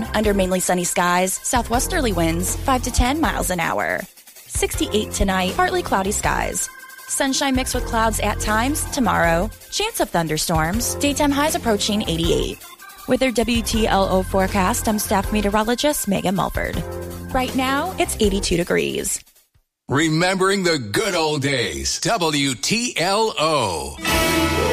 under mainly sunny skies, southwesterly winds 5 to 10 miles an hour. 68 tonight, partly cloudy skies. Sunshine mixed with clouds at times tomorrow. Chance of thunderstorms, daytime highs approaching 88. With their WTLO forecast, I'm staff meteorologist Megan Mulford. Right now, it's 82 degrees. Remembering the good old days. WTLO.